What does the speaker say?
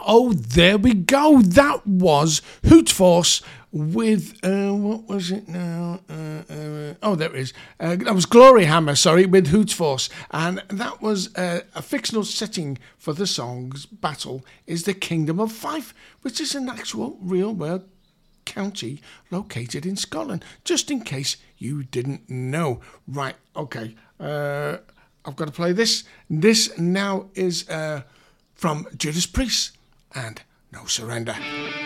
Oh, there we go. That was Hoot Force with, what was it now? Oh, there it is. That was Glory Hammer, sorry, with Hoot Force. And that was a fictional setting for the song's battle is the Kingdom of Fife, which is an actual real-world county located in Scotland, just in case you didn't know. Right, okay. I've got to play this. This now is from Judas Priest and No Surrender.